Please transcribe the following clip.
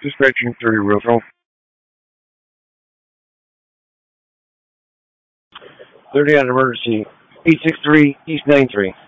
Dispatching 30 Roosevelt. 30 on emergency. 863 East 93.